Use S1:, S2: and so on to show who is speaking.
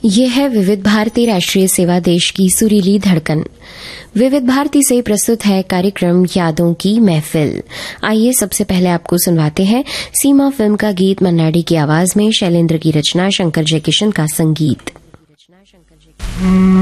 S1: ये है विविध भारती राष्ट्रीय सेवा देश की सुरीली धड़कन। विविध भारती से प्रस्तुत है कार्यक्रम यादों की महफिल। आइए सबसे पहले आपको सुनवाते हैं सीमा फिल्म का गीत मन्नाडी की आवाज में, शैलेंद्र की रचना, शंकर जयकिशन का संगीत।